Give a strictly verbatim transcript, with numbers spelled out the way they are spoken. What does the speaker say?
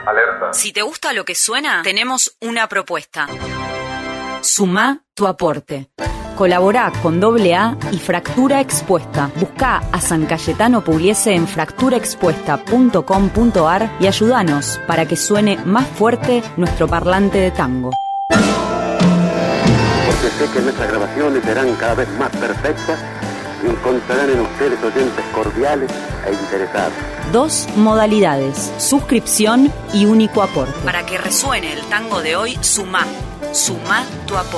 Alerta. Si te gusta lo que suena, tenemos una propuesta. Sumá tu aporte. Colaborá con doble A y Fractura Expuesta. Buscá a San Cayetano Pugliese en fractura expuesta punto com punto ar y ayúdanos para que suene más fuerte nuestro parlante de tango. Porque sé que nuestras grabaciones serán cada vez más perfectas y encontrarán en ustedes oyentes cordiales e interesados. Dos modalidades, suscripción y único aporte. Para que resuene el tango de hoy, sumá. Sumá tu aporte.